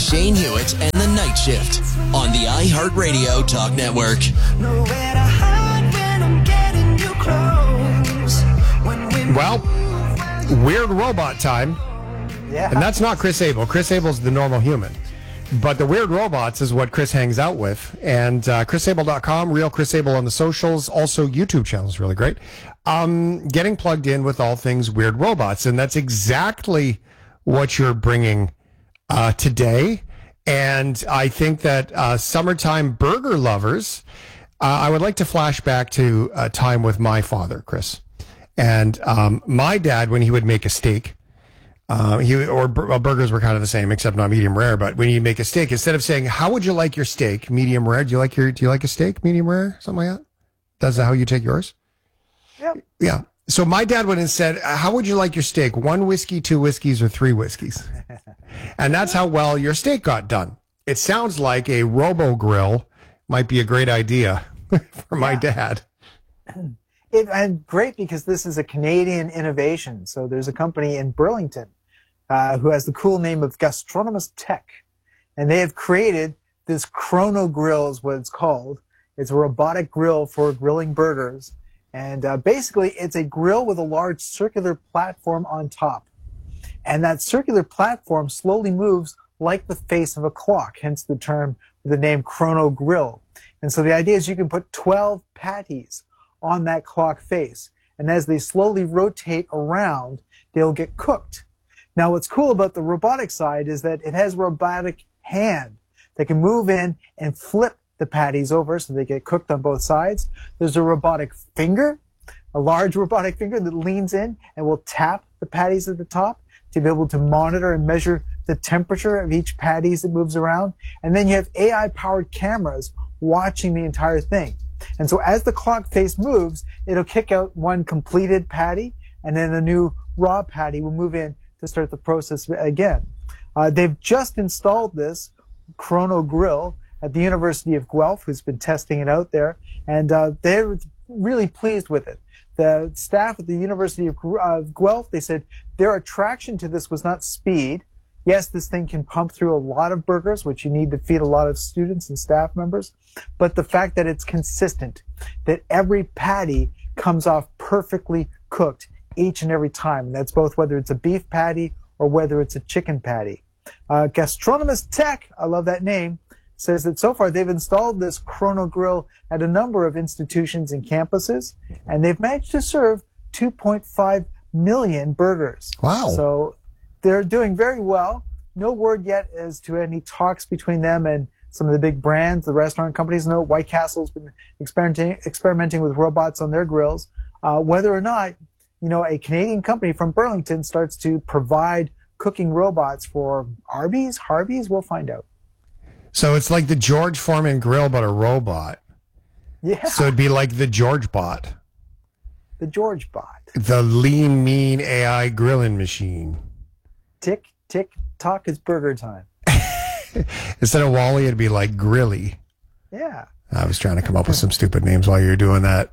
Shane Hewitt and the Night Shift on the iHeartRadio Talk Network. Nowhere to hide when I'm getting you close. Well, weird robot time. Yeah. And that's not Chris Abel. Chris Abel's the normal human. But the weird robots is what Chris hangs out with. And chrisabel.com, real Chris Abel on the socials. Also, YouTube channel is really great. Getting plugged in with all things weird robots. And that's exactly what you're bringing today. And I think that summertime burger lovers, I would like to flash back to a time with my father, Chris. And my dad, when he would make a steak, burgers were kind of the same, except not medium rare. But when you make a steak, instead of saying, "How would you like your steak, medium rare?" Do you like a steak, medium rare, something like that? That's how you take yours? Yep. Yeah. So my dad went and said, "How would you like your steak? 1 whiskey, 2 whiskeys, or 3 whiskeys?" And that's how well your steak got done. It sounds like a Robo Grill might be a great idea for my dad. And great because this is a Canadian innovation. So there's a company in Burlington who has the cool name of Gastronomus Tech. And they have created this Chrono Grill is what it's called. It's a robotic grill for grilling burgers. And basically, it's a grill with a large circular platform on top. And that circular platform slowly moves like the face of a clock, hence the term, the name Chrono Grill. And so the idea is you can put 12 patties on that clock face. And as they slowly rotate around, they'll get cooked. Now, what's cool about the robotic side is that it has a robotic hand that can move in and flip the patties over so they get cooked on both sides. There's a robotic finger, a large robotic finger that leans in and will tap the patties at the top to be able to monitor and measure the temperature of each patty as it moves around. And then you have AI-powered cameras watching the entire thing. And so as the clock face moves, it'll kick out one completed patty, and then a new raw patty will move in to start the process again. They've just installed this Chrono Grill at the University of Guelph, who's been testing it out there, and they're really pleased with it. The staff at the University of Guelph, they said their attraction to this was not speed. Yes, this thing can pump through a lot of burgers, which you need to feed a lot of students and staff members, but the fact that it's consistent, that every patty comes off perfectly cooked each and every time. And that's both whether it's a beef patty or whether it's a chicken patty. Gastronomus Tech, I love that name, says that so far they've installed this Chrono Grill at a number of institutions and campuses, and they've managed to serve 2.5 million burgers. Wow. So they're doing very well. No word yet as to any talks between them and some of the big brands, the restaurant companies. No, White Castle's been experimenting with robots on their grills. Whether or not, a Canadian company from Burlington starts to provide cooking robots for Arby's, Harvey's, we'll find out. So it's like the George Foreman grill, but a robot. Yeah. So it'd be like the George Bot. The George Bot. The lean, mean AI grilling machine. Tick, tick, tock, it's burger time. Instead of Wally, it'd be like Grilly. Yeah. I was trying to come up with some stupid names while you were doing that.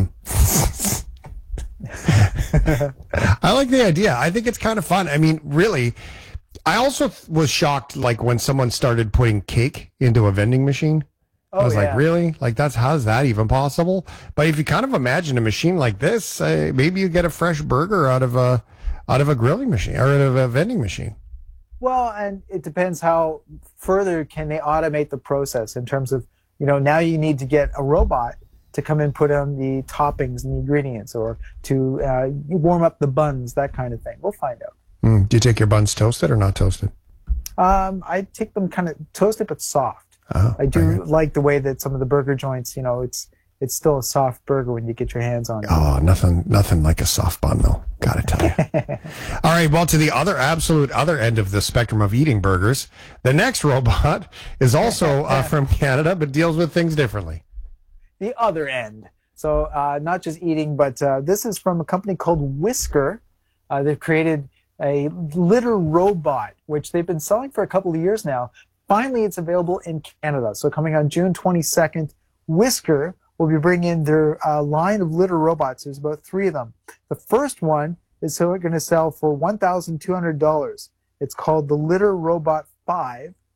I like the idea. I think it's kind of fun. I mean, really, I also was shocked, like, when someone started putting cake into a vending machine. I was like, really? Like, how's that even possible? But if you kind of imagine a machine like this, maybe you get a fresh burger out of a grilling machine or out of a vending machine. Well, and it depends how further can they automate the process in terms of, now you need to get a robot to come and put on the toppings and the ingredients or to warm up the buns, that kind of thing. We'll find out. Do you take your buns toasted or not toasted? I take them kind of toasted but soft. Oh, I do like the way that some of the burger joints, it's still a soft burger when you get your hands on it. Oh, nothing like a soft bun, though. Gotta tell you. All right, well, to the absolute other end of the spectrum of eating burgers, the next robot is also from Canada, but deals with things differently. The other end. So not just eating, but this is from a company called Whisker. They've created a litter robot, which they've been selling for a couple of years now. Finally, it's available in Canada. So coming on June 22nd, Whisker will be bringing in their line of litter robots. There's about 3 of them. The first one is going to sell for $1,200. It's called the Litter Robot 5.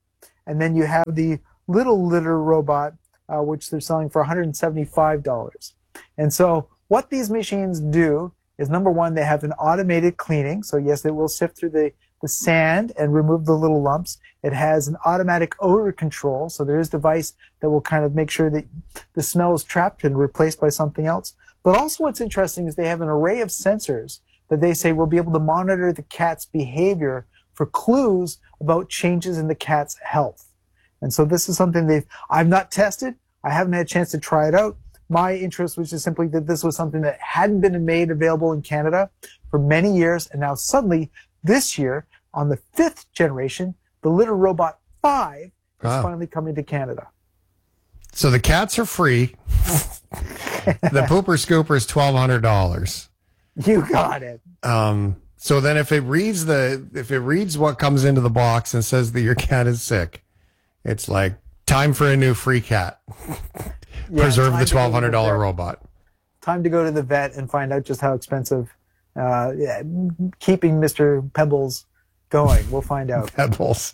And then you have the little litter robot, which they're selling for $175. And so what these machines do is, number one, they have an automated cleaning. So yes, it will sift through the sand and remove the little lumps. It has an automatic odor control. So there is a device that will kind of make sure that the smell is trapped and replaced by something else. But also what's interesting is they have an array of sensors that they say will be able to monitor the cat's behavior for clues about changes in the cat's health. And so this is something I've not tested. I haven't had a chance to try it out. My interest was just simply that this was something that hadn't been made available in Canada for many years. And now suddenly this year, on the 5th generation, the Litter Robot 5 is finally coming to Canada. So the cats are free. The pooper scooper is $1,200. You got it. So then if it reads what comes into the box and says that your cat is sick, it's like time for a new free cat. Preserve the $1,200 robot. Time to go to the vet and find out just how expensive keeping Mr. Pebbles going. We'll find out. Pebbles.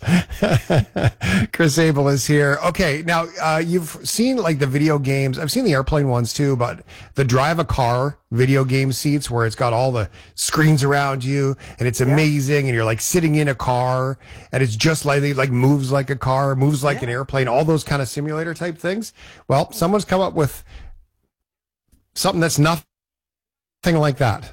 Chris Abel is here. Okay, now you've seen like the video games. I've seen the airplane ones too, but the drive a car video game seats where it's got all the screens around you and it's amazing, and you're like sitting in a car and it's just like it like moves like a car, moves like an airplane, all those kind of simulator type things. Well, someone's come up with something that's nothing like that.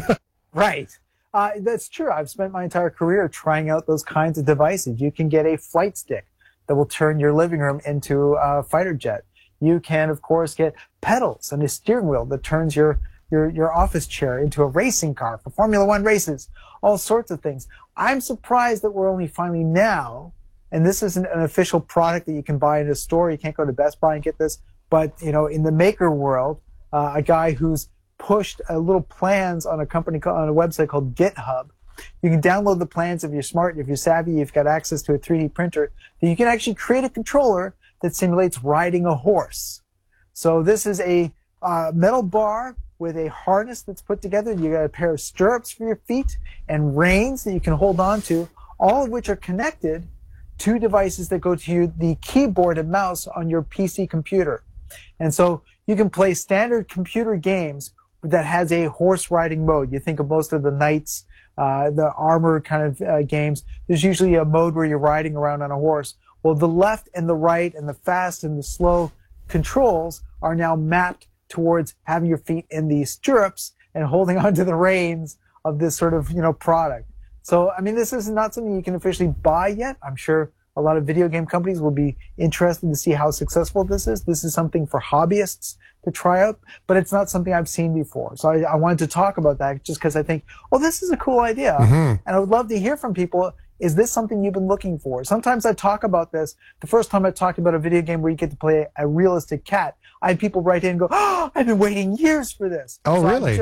Right. That's true. I've spent my entire career trying out those kinds of devices. You can get a flight stick that will turn your living room into a fighter jet. You can, of course, get pedals and a steering wheel that turns your office chair into a racing car for Formula One races, all sorts of things. I'm surprised that we're only finally now, and this isn't an official product that you can buy in a store. You can't go to Best Buy and get this. But, you know, in the maker world, a guy who's pushed little plans on a website called GitHub. You can download the plans if you're smart, if you're savvy, you've got access to a 3D printer, that you can actually create a controller that simulates riding a horse. So this is a metal bar with a harness that's put together. You got a pair of stirrups for your feet and reins that you can hold on to, all of which are connected to devices that go to the keyboard and mouse on your PC computer. And so you can play standard computer games that has a horse riding mode. You think of most of the knights, the armor kind of games. There's usually a mode where you're riding around on a horse. Well, the left and the right and the fast and the slow controls are now mapped towards having your feet in the stirrups and holding onto the reins of this sort of, product. So, I mean, this is not something you can officially buy yet. I'm sure a lot of video game companies will be interested to see how successful this is. This is something for hobbyists to try out, but it's not something I've seen before. So I wanted to talk about that just because I think, this is a cool idea. And I would love to hear from people. Is this something you've been looking for? Sometimes I talk about this. The first time I talked about a video game where you get to play a realistic cat, I had people write in and go, I've been waiting years for this. Oh, really?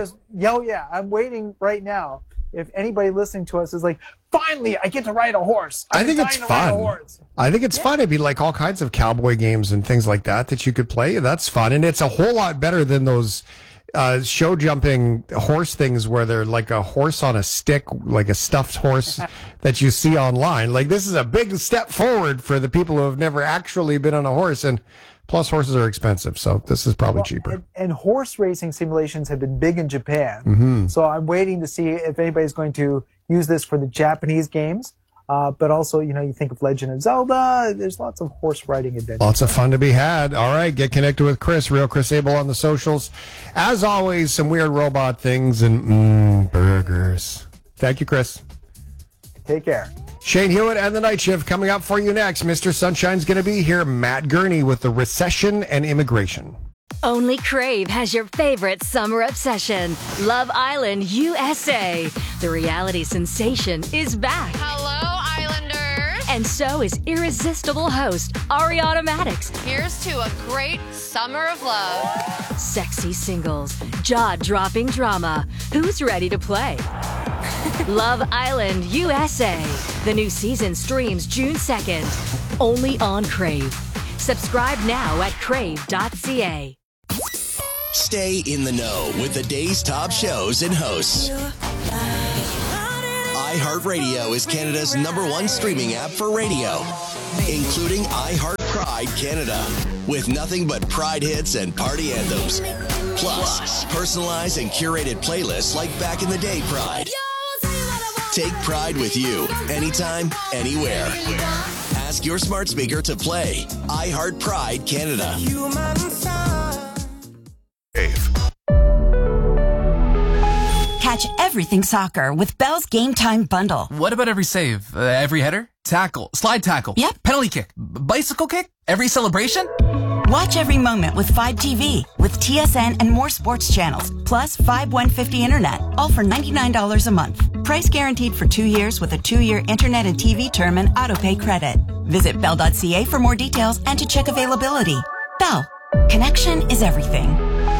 I'm waiting right now. If anybody listening to us is like, finally, I get to ride a horse. I think it's fun. I think it's fun. It'd be like all kinds of cowboy games and things like that you could play. That's fun. And it's a whole lot better than those show jumping horse things where they're like a horse on a stick, like a stuffed horse that you see online. Like, this is a big step forward for the people who have never actually been on a horse. And plus, horses are expensive, so this is probably cheaper. And horse racing simulations have been big in Japan. So I'm waiting to see if anybody's going to use this for the Japanese games. But also, you think of Legend of Zelda. There's lots of horse riding adventures. Lots of fun to be had. All right, get connected with Chris, Real Chris Abel on the socials. As always, some weird robot things and burgers. Thank you, Chris. Take care. Shane Hewitt and the Night Shift coming up for you next. Mr. Sunshine's going to be here. Matt Gurney with the recession and immigration. Only Crave has your favorite summer obsession, Love Island USA. The reality sensation is back. Hello, Islanders. And so is irresistible host Ariana Madix. Here's to a great summer of love. Sexy singles, jaw-dropping drama. Who's ready to play? Love Island USA. The new season streams June 2nd. Only on Crave. Subscribe now at crave.ca. Stay in the know with the day's top shows and hosts. iHeartRadio is Canada's #1 streaming app for radio, including iHeart Pride Canada, with nothing but Pride hits and party anthems. Plus, personalized and curated playlists like Back in the Day Pride. Take Pride with you, anytime, anywhere. Ask your smart speaker to play iHeart Pride Canada. Catch everything soccer with Bell's Game Time Bundle. What about every save? Every header? Tackle? Slide tackle? Yep. Penalty kick? Bicycle kick? Every celebration? Watch every moment with 5TV, with TSN and more sports channels, plus 5150 internet, all for $99 a month. Price guaranteed for 2 years with a 2-year internet and TV term and autopay credit. Visit bell.ca for more details and to check availability. Bell. Connection is everything.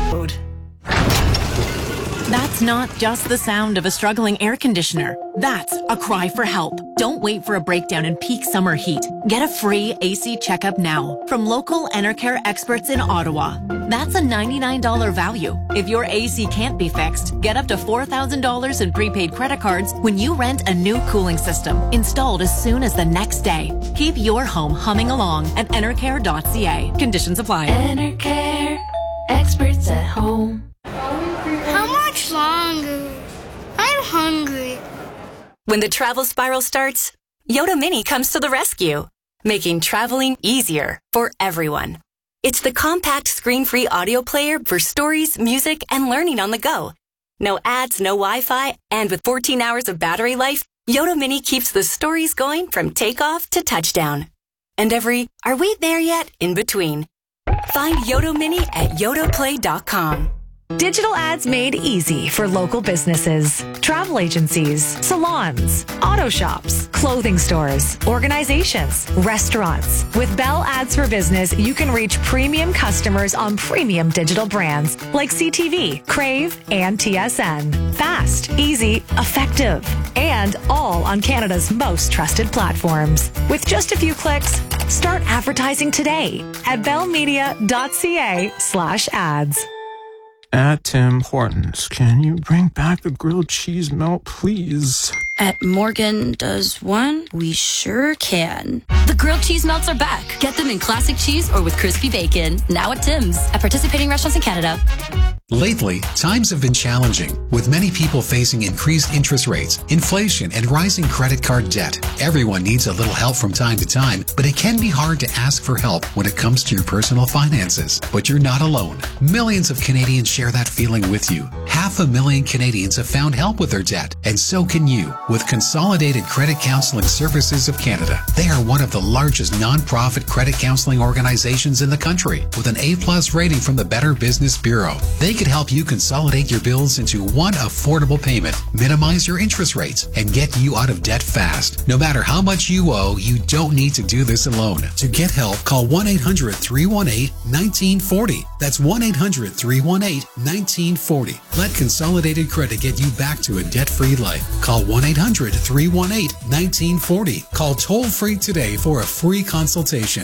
That's not just the sound of a struggling air conditioner. That's a cry for help. Don't wait for a breakdown in peak summer heat. Get a free AC checkup now from local Enercare experts in Ottawa. That's a $99 value. If your AC can't be fixed, get up to $4,000 in prepaid credit cards when you rent a new cooling system installed as soon as the next day. Keep your home humming along at enercare.ca. Conditions apply. Enercare, experts at home. How much longer? I'm hungry. When the travel spiral starts, Yoda Mini comes to the rescue, making traveling easier for everyone. It's the compact screen-free audio player for stories, music, and learning on the go. No ads, no Wi-Fi, and with 14 hours of battery life, Yoda Mini keeps the stories going from takeoff to touchdown. And every "are we there yet?" in between. Find Yoda Mini at yodaplay.com. Digital ads made easy for local businesses, travel agencies, salons, auto shops, clothing stores, organizations, restaurants. With Bell Ads for Business, you can reach premium customers on premium digital brands like CTV, Crave, and TSN. Fast, easy, effective, and all on Canada's most trusted platforms. With just a few clicks, start advertising today at bellmedia.ca/ads. At Tim Hortons, can you bring back the grilled cheese melt, please? At Morgan Does One, we sure can. The grilled cheese melts are back. Get them in classic cheese or with crispy bacon. Now at Tim's. At participating restaurants in Canada. Lately, times have been challenging, with many people facing increased interest rates, inflation, and rising credit card debt. Everyone needs a little help from time to time, but it can be hard to ask for help when it comes to your personal finances. But you're not alone. Millions of Canadians share that feeling with you. 500,000 Canadians have found help with their debt, and so can you with Consolidated Credit Counseling Services of Canada. They are one of the largest non-profit credit counseling organizations in the country, with an A+ rating from the Better Business Bureau. They could help you consolidate your bills into one affordable payment, minimize your interest rates, and get you out of debt fast. No matter how much you owe, you don't need to do this alone. To get help, call 1-800-318-1940. That's 1-800-318-1940. Let Consolidated Credit get you back to a debt-free life. Call 1-800-318-1940. Call toll-free today for a free consultation.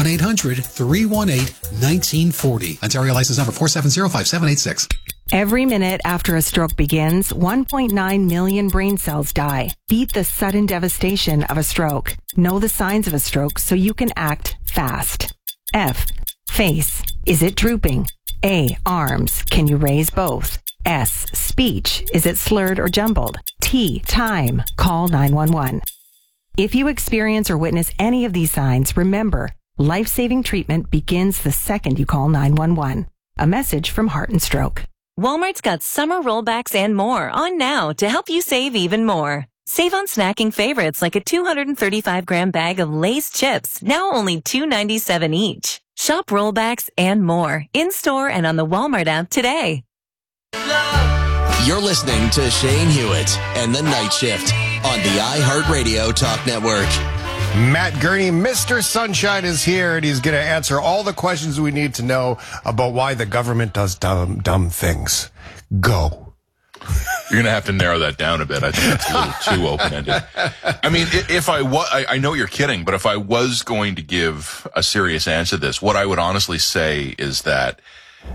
1-800-318-1940. Ontario license number 4705786. Every minute after a stroke begins, 1.9 million brain cells die. Beat the sudden devastation of a stroke. Know the signs of a stroke so you can act fast. F. Face. Is it drooping? A. Arms. Can you raise both? S. Speech. Is it slurred or jumbled? T. Time. Call 911. If you experience or witness any of these signs, remember, life-saving treatment begins the second you call 911. A message from Heart and Stroke. Walmart's got summer rollbacks and more on now to help you save even more. Save on snacking favorites like a 235-gram bag of Lay's chips, now only $2.97 each. Shop rollbacks and more in-store and on the Walmart app today. You're listening to Shane Hewitt and The Night Shift on the iHeartRadio Talk Network. Matt Gurney, Mr. Sunshine, is here, and he's going to answer all the questions we need to know about why the government does dumb things. Go. You're going to have to narrow that down a bit. I think that's a little too open-ended. I mean, if I know you're kidding, but if I was going to give a serious answer to this, what I would honestly say is that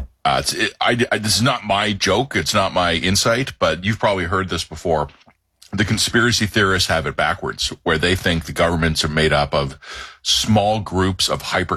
this is not my joke. It's not my insight, but you've probably heard this before. the conspiracy theorists have it backwards, where they think the governments are made up of small groups of hyper